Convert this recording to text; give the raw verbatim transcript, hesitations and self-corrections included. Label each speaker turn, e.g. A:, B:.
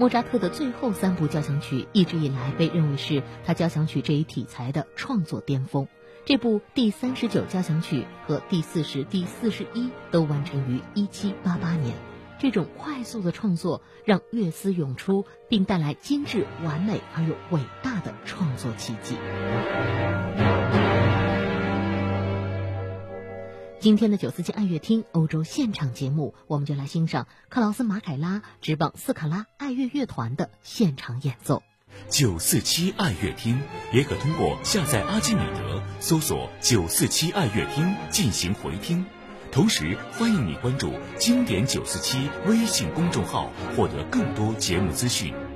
A: 莫扎特的最后三部交响曲一直以来被认为是他交响曲这一题材的创作巅峰。这部第三十九交响曲和第四十、第四十一都完成于一七八八年。这种快速的创作让乐思涌出，并带来精致、完美而又伟大的创作奇迹。今天的九四七爱乐厅欧洲现场节目，我们就来欣赏克劳斯马凯拉执棒斯卡拉爱乐乐团的现场演奏。
B: 九四七爱乐厅也可通过下载阿基米德搜索九四七爱乐厅进行回听，同时欢迎你关注经典九四七微信公众号，获得更多节目资讯。